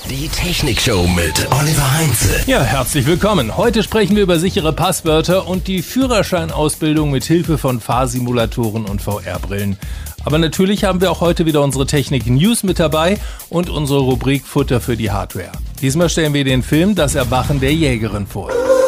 Die Technikshow mit Oliver Heinze. Ja, herzlich willkommen. Heute sprechen wir über sichere Passwörter und die Führerscheinausbildung mit Hilfe von Fahrsimulatoren und VR-Brillen. Aber natürlich haben wir auch heute wieder unsere Technik-News mit dabei und unsere Rubrik Futter für die Hardware. Diesmal stellen wir den Film Das Erwachen der Jägerin vor.